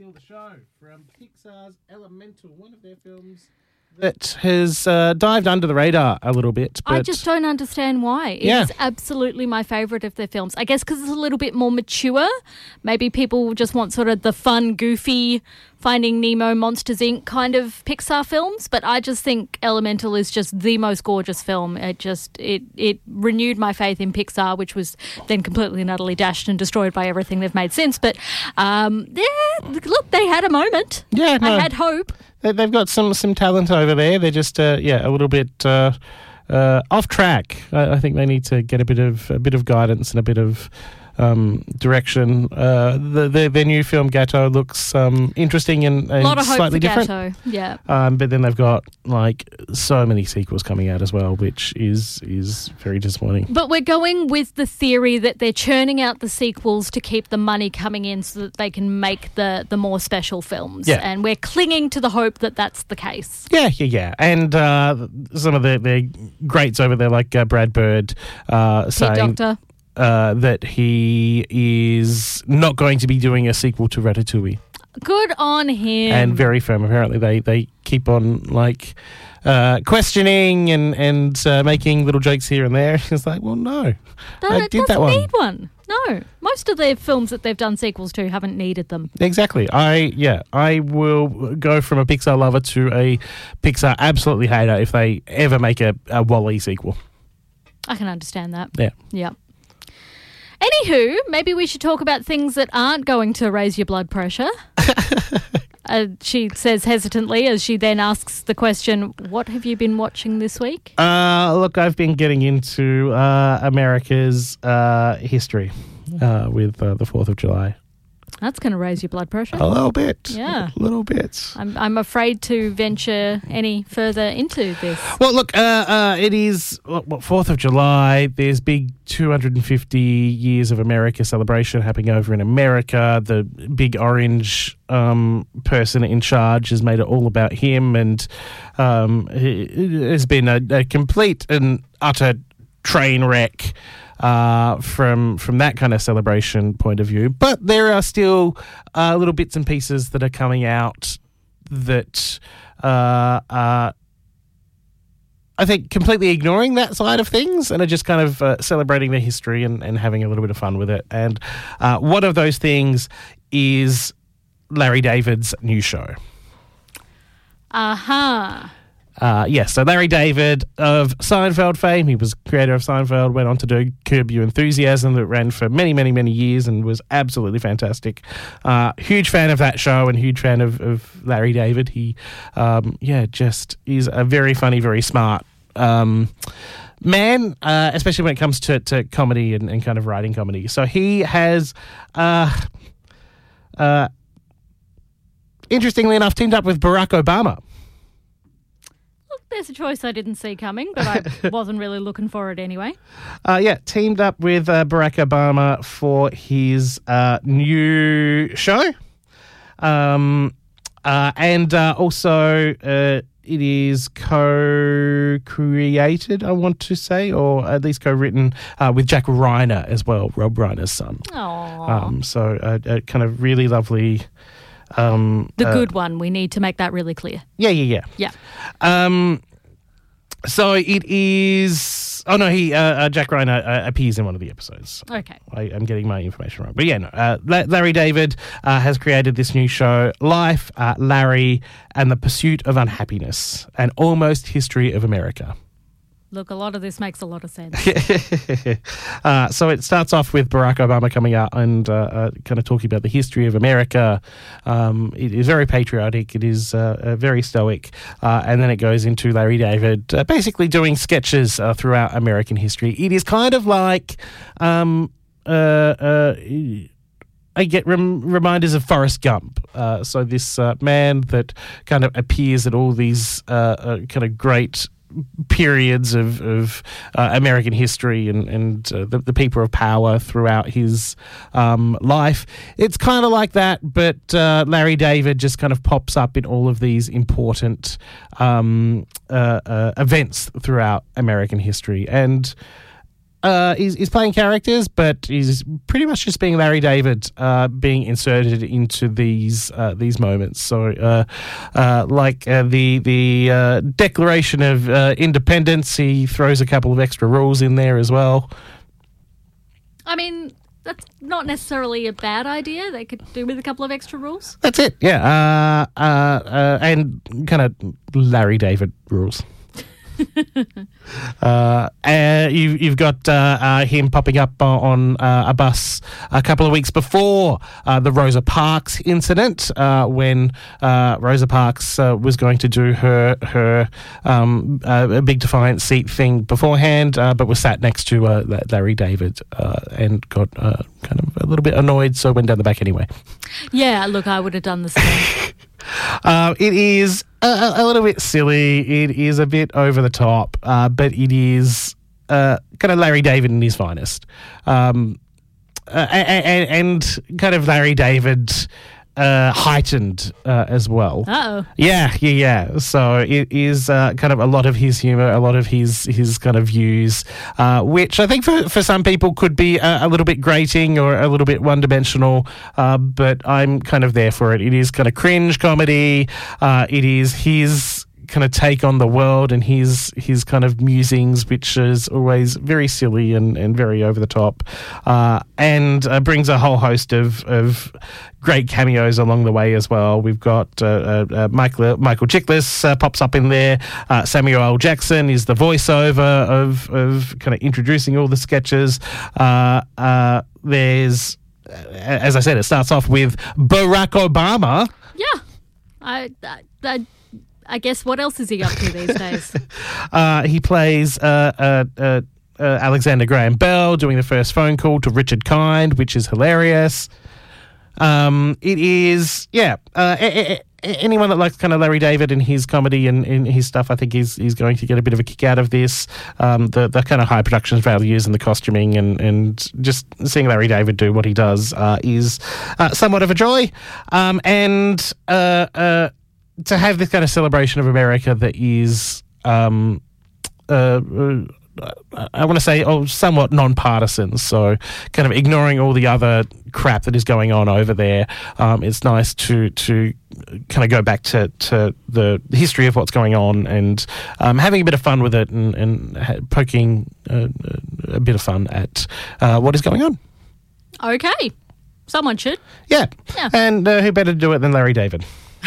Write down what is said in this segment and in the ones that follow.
Steal the Show from Pixar's Elemental, one of their films that has dived under the radar a little bit. But I just don't understand why. It is absolutely my favourite of their films. I guess because it's a little bit more mature. Maybe people just want sort of the fun, goofy, Finding Nemo, Monsters, Inc. kind of Pixar films. But I just think Elemental is just the most gorgeous film. It renewed my faith in Pixar, which was then completely and utterly dashed and destroyed by everything they've made since. But, look, they had a moment. Yeah, no. I had hope. They've got some talent over there. They're just a little bit off track. I think they need to get a bit of guidance and a bit of direction. Their new film Gato looks interesting and a lot of hope slightly for different. Gato, yeah. But then they've got like so many sequels coming out as well, which is very disappointing. But we're going with the theory that they're churning out the sequels to keep the money coming in so that they can make the more special films. Yeah. And we're clinging to the hope that that's the case. Yeah. And some of the greats over there, like Brad Bird, saying Doctor. That he is not going to be doing a sequel to Ratatouille. Good on him. And very firm. Apparently they keep on questioning and making little jokes here and there. It's like, well, no. I did that one. It doesn't need one. No. Most of their films that they've done sequels to haven't needed them. Exactly. I will go from a Pixar lover to a Pixar absolutely hater if they ever make a WALL-E sequel. I can understand that. Yeah. Anywho, maybe we should talk about things that aren't going to raise your blood pressure. She says hesitantly as she then asks the question, what have you been watching this week? Look, I've been getting into America's history with the 4th of July. That's going to raise your blood pressure. A little bit. Yeah. A little bit. I'm afraid to venture any further into this. Well, look, it is 4th of July. There's big 250 years of America celebration happening over in America. The big orange person in charge has made it all about him, and it has been a complete and utter train wreck from that kind of celebration point of view. But there are still little bits and pieces that are coming out that are, I think, completely ignoring that side of things and are just kind of celebrating their history and having a little bit of fun with it. And one of those things is Larry David's new show. So Larry David of Seinfeld fame, he was creator of Seinfeld, went on to do Curb Your Enthusiasm that ran for many, many, many years and was absolutely fantastic. Huge fan of that show and huge fan of Larry David. He, just is a very funny, very smart man, especially when it comes to comedy and kind of writing comedy. So he has, interestingly enough, teamed up with Barack Obama. There's a choice I didn't see coming, but I wasn't really looking for it anyway. Teamed up with Barack Obama for his new show. And also it is co-created, I want to say, or at least co-written with Jack Reiner as well, Rob Reiner's son. Aww. So a kind of really lovely... the good one. We need to make that really clear. Yeah. So it is... Oh, no, Jack Reiner appears in one of the episodes. Okay. I'm getting my information wrong. But yeah, no. Larry David has created this new show, Life, Larry, and the Pursuit of Unhappiness, an almost history of America. Look, a lot of this makes a lot of sense. So it starts off with Barack Obama coming out and kind of talking about the history of America. It is very patriotic. It is very stoic. And then it goes into Larry David basically doing sketches throughout American history. It is kind of like... I get reminders of Forrest Gump. So this man that kind of appears at all these kind of great periods of American history and the people of power throughout his life. It's kind of like that, but Larry David just kind of pops up in all of these important events throughout American history. And is playing characters, but is pretty much just being Larry David, being inserted into these moments. So, the Declaration of Independence, he throws a couple of extra rules in there as well. I mean, that's not necessarily a bad idea. They could do with a couple of extra rules. That's it, yeah. And kind of Larry David rules. You've got him popping up on a bus a couple of weeks before the Rosa Parks incident, when Rosa Parks was going to do her a big defiant seat thing beforehand, but was sat next to Larry David and got kind of a little bit annoyed, so went down the back anyway. Yeah, look, I would have done the same. It is a little bit silly. It is a bit over the top, but it is kind of Larry David in his finest, and kind of Larry David heightened as well. Uh-oh. Yeah. So it is kind of a lot of his humour, a lot of his kind of views, which I think for some people could be a little bit grating or a little bit one-dimensional, but I'm kind of there for it. It is kind of cringe comedy. It is his kind of take on the world and his kind of musings, which is always very silly and very over the top, and brings a whole host of great cameos along the way as well. We've got Michael Chiklis pops up in there. Samuel L. Jackson is the voiceover of kind of introducing all the sketches. There's, as I said, it starts off with Barack Obama. Yeah, I guess what else is he up to these days? He plays Alexander Graham Bell doing the first phone call to Richard Kind, which is hilarious. It is, anyone that likes kind of Larry David and his comedy and his stuff, I think is going to get a bit of a kick out of this. The kind of high production values and the costuming and just seeing Larry David do what he does is somewhat of a joy. To have this kind of celebration of America that is, I want to say, somewhat non-partisan, so kind of ignoring all the other crap that is going on over there. It's nice to kind of go back to the history of what's going on and having a bit of fun with it and poking a bit of fun at what is going on. Okay. Someone should. Yeah. And who better to do it than Larry David?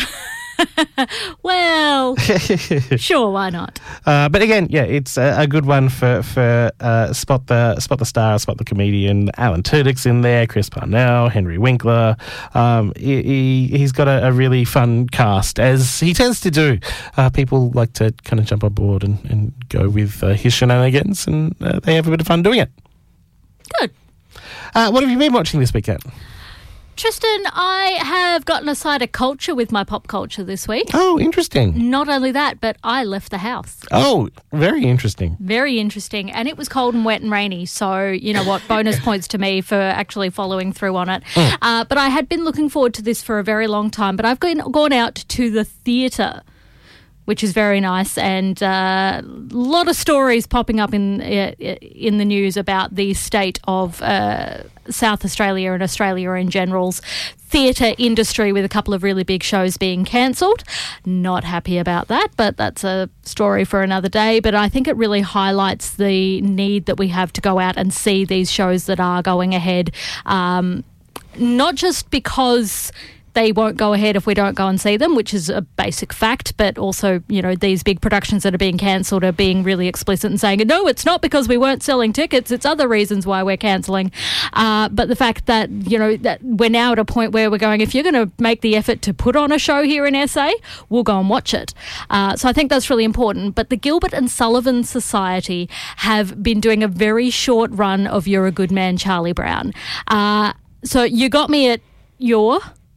Well, sure, why not? But again, it's a good one for spot the star, spot the comedian. Alan Tudyk's in there, Chris Parnell, Henry Winkler. He's got a really fun cast, as he tends to do. People like to kind of jump on board and go with his shenanigans, and they have a bit of fun doing it. Good. What have you been watching this weekend? Tristan, I have gotten a side of culture with my pop culture this week. Oh, interesting. Not only that, but I left the house. Oh, very interesting. Very interesting. And it was cold and wet and rainy. So, you know what, bonus points to me for actually following through on it. But I had been looking forward to this for a very long time. But I've gone out to the theatre, which is very nice, and a lot of stories popping up in the news about the state of South Australia and Australia in general's theatre industry, with a couple of really big shows being cancelled. Not happy about that, but that's a story for another day. But I think it really highlights the need that we have to go out and see these shows that are going ahead, not just because they won't go ahead if we don't go and see them, which is a basic fact, but also, you know, these big productions that are being cancelled are being really explicit and saying, no, it's not because we weren't selling tickets, it's other reasons why we're cancelling. But the fact that, you know, that we're now at a point where we're going, if you're going to make the effort to put on a show here in SA, we'll go and watch it. So I think that's really important. But the Gilbert and Sullivan Society have been doing a very short run of You're a Good Man, Charlie Brown. So you got me at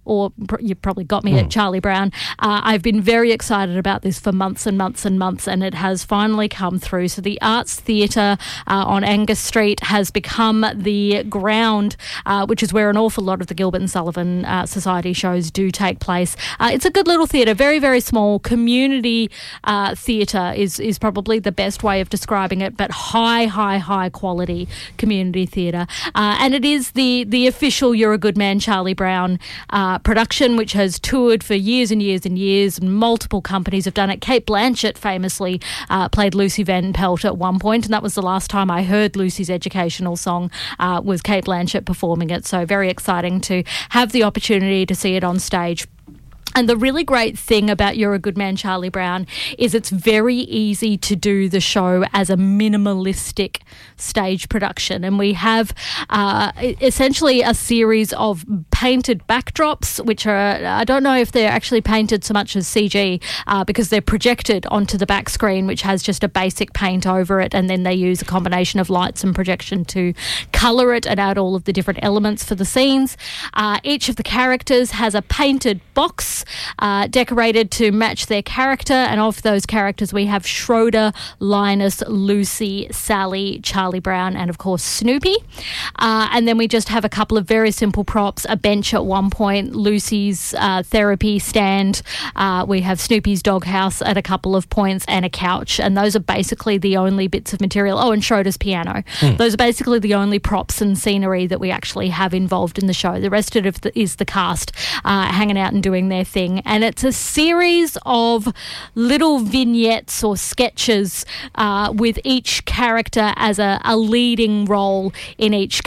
you probably got me at Charlie Brown. I've been very excited about this for months and months and months, and it has finally come through. So the Arts Theatre on Angus Street has become the ground, which is where an awful lot of the Gilbert and Sullivan Society shows do take place. It's a good little theatre, very, very small. Community theatre is probably the best way of describing it, but high quality community theatre. And it is the official You're a Good Man, Charlie Brown production, which has toured for years and years and years. Multiple companies have done it. Cate Blanchett famously played Lucy Van Pelt at one point, and that was the last time I heard Lucy's educational song was Cate Blanchett performing it. So very exciting to have the opportunity to see it on stage. And the really great thing about You're a Good Man, Charlie Brown is it's very easy to do the show as a minimalistic stage production. And we have essentially a series of painted backdrops, which are, I don't know if they're actually painted so much as CG because they're projected onto the back screen, which has just a basic paint over it. And then they use a combination of lights and projection to colour it and add all of the different elements for the scenes. Each of the characters has a painted box decorated to match their character, and of those characters we have Schroeder, Linus, Lucy, Sally, Charlie Brown, and of course Snoopy. And then we just have a couple of very simple props, a bench at one point, Lucy's therapy stand, we have Snoopy's doghouse at a couple of points, and a couch, and those are basically the only bits of material. Oh, and Schroeder's piano. Those are basically the only props and scenery that we actually have involved in the show. The rest of it is the cast hanging out and doing their thing, and it's a series of little vignettes or sketches with each character as a leading role in each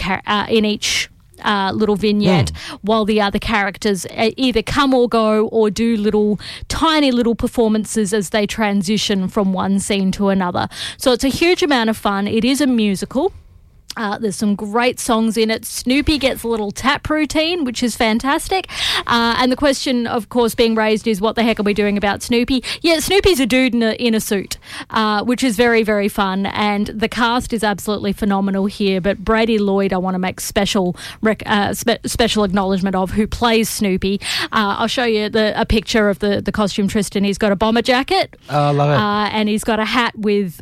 little vignette, while the other characters either come or go or do tiny little performances as they transition from one scene to another. So it's a huge amount of fun. It is a musical. There's some great songs in it. Snoopy gets a little tap routine, which is fantastic. And the question, of course, being raised is, what the heck are we doing about Snoopy? Yeah, Snoopy's a dude in a suit, which is very, very fun. And the cast is absolutely phenomenal here. But Brady Lloyd, I want to make special acknowledgement of, who plays Snoopy. I'll show you a picture of the costume, Tristan. He's got a bomber jacket. Oh, I love it. And he's got a hat with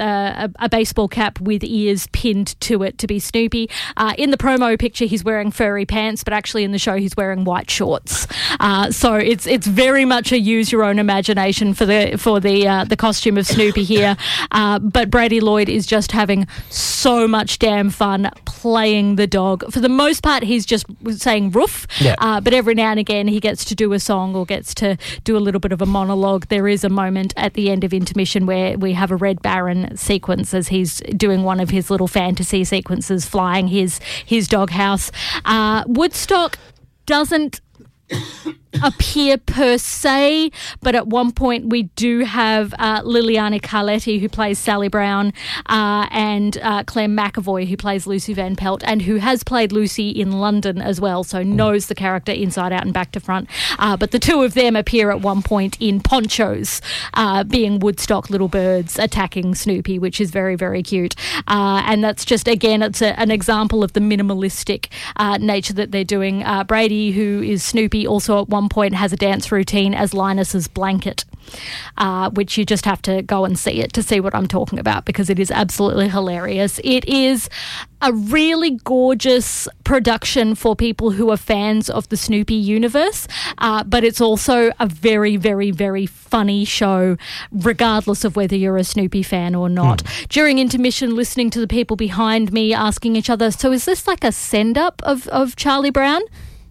a baseball cap with ears pinned to it to be Snoopy. In the promo picture, he's wearing furry pants, but actually in the show, he's wearing white shorts. So it's very much a use your own imagination for the costume of Snoopy here. But Brady Lloyd is just having so much damn fun playing the dog. For the most part, he's just saying roof. Yeah. But every now and again, he gets to do a song or gets to do a little bit of a monologue. There is a moment at the end of intermission where we have a Red Baron sequence as he's doing one of his little fantasy sequences flying his doghouse. Woodstock doesn't appear per se, but at one point we do have Liliana Carletti, who plays Sally Brown, and Claire McAvoy, who plays Lucy Van Pelt, and who has played Lucy in London as well, so knows the character inside out and back to front. But the two of them appear at one point in ponchos, being Woodstock little birds attacking Snoopy, which is very, very cute. And that's just, again, it's an example of the minimalistic nature that they're doing. Brady, who is Snoopy, also at one point has a dance routine as Linus's blanket, which you just have to go and see it to see what I'm talking about, because it is absolutely hilarious. It is a really gorgeous production for people who are fans of the Snoopy universe, but it's also a very, very, very funny show, regardless of whether you're a Snoopy fan or not. During intermission, listening to the people behind me asking each other, so is this like a send-up of Charlie Brown?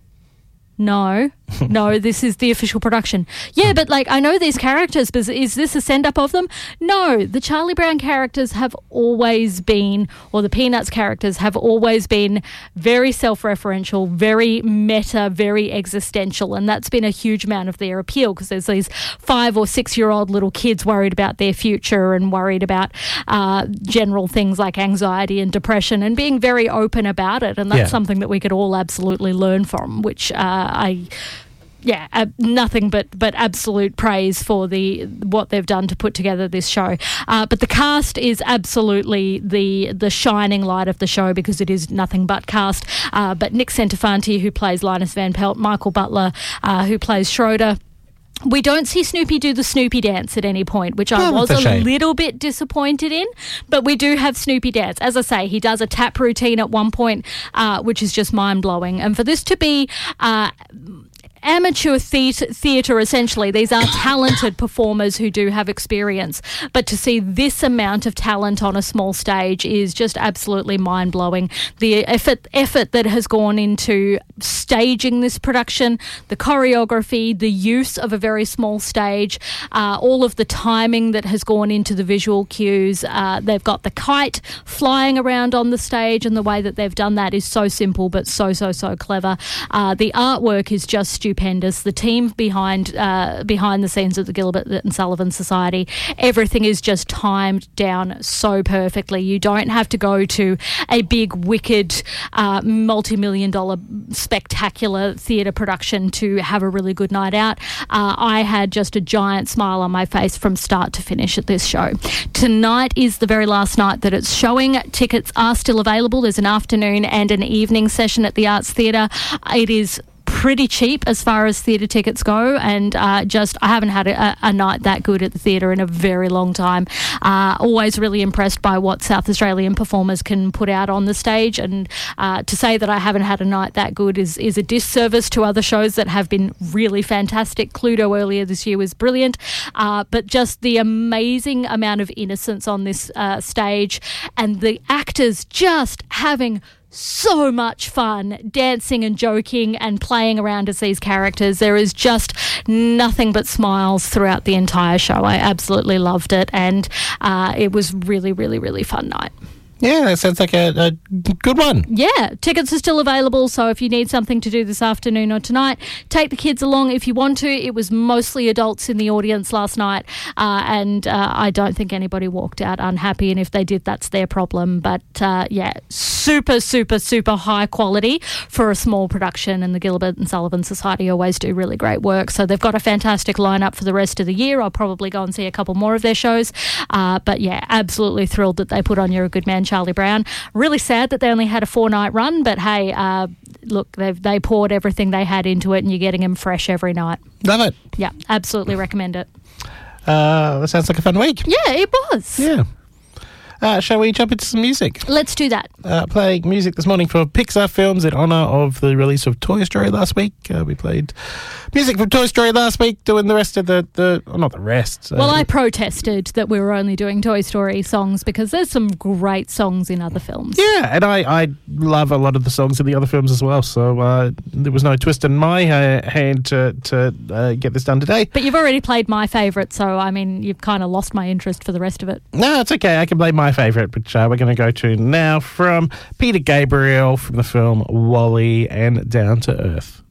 No, this is the official production. Yeah, but I know these characters, but is this a send-up of them? No, the Charlie Brown characters have always been, or the Peanuts characters have always been, very self-referential, very meta, very existential, and that's been a huge amount of their appeal, because there's these 5 or 6-year-old little kids worried about their future and worried about general things like anxiety and depression, and being very open about it, and that's something that we could all absolutely learn from, which nothing but absolute praise for what they've done to put together this show. But the cast is absolutely the shining light of the show, because it is nothing but cast. But Nick Centofanti, who plays Linus Van Pelt, Michael Butler, who plays Schroeder. We don't see Snoopy do the Snoopy dance at any point, which I was a little bit disappointed in, but we do have Snoopy dance. As I say, he does a tap routine at one point, which is just mind-blowing. And for this to be amateur theatre, essentially, these are talented performers who do have experience, but to see this amount of talent on a small stage is just absolutely mind-blowing. The effort that has gone into staging this production, the choreography, the use of a very small stage, all of the timing that has gone into the visual cues. They've got the kite flying around on the stage, and the way that they've done that is so simple but so clever. The artwork is just stupendous. The team behind the scenes of the Gilbert and Sullivan Society, everything is just timed down so perfectly. You don't have to go to a big, wicked, multi-million-dollar spectacular theatre production to have a really good night out. I had just a giant smile on my face from start to finish at this show. Tonight is the very last night that it's showing. Tickets are still available. There's an afternoon and an evening session at the Arts Theatre. It is pretty cheap as far as theatre tickets go, and I haven't had a night that good at the theatre in a very long time. Always really impressed by what South Australian performers can put out on the stage, and to say that I haven't had a night that good is a disservice to other shows that have been really fantastic. Cluedo earlier this year was brilliant, but just the amazing amount of innocence on this stage, and the actors just having so much fun dancing and joking and playing around as these characters. There is just nothing but smiles throughout the entire show. I absolutely loved it, and it was really, really, really fun night. Yeah, that sounds like a good one. Yeah, tickets are still available, so if you need something to do this afternoon or tonight, take the kids along if you want to. It was mostly adults in the audience last night, and I don't think anybody walked out unhappy, and if they did, that's their problem. But super, super, super high quality for a small production, and the Gilbert and Sullivan Society always do really great work. So they've got a fantastic lineup for the rest of the year. I'll probably go and see a couple more of their shows. But yeah, absolutely thrilled that they put on You're a Good Man, Charlie Brown. Really sad that they only had a 4-night run, but hey, look, they poured everything they had into it, and you're getting them fresh every night. Love it. Yeah, absolutely recommend it. That sounds like a fun week. Yeah, it was. Yeah. Shall we jump into some music? Let's do that. Playing music this morning for Pixar films in honour of the release of Toy Story last week. We played music from Toy Story last week, doing the rest of not the rest. Well, I protested that we were only doing Toy Story songs because there's some great songs in other films. Yeah, and I love a lot of the songs in the other films as well, so there was no twist in my hand to get this done today. But you've already played my favourite, so, I mean, you've kind of lost my interest for the rest of it. No, it's okay. I can play my favourite, which we're going to go to now from Peter Gabriel from the film WALL-E and Down to Earth.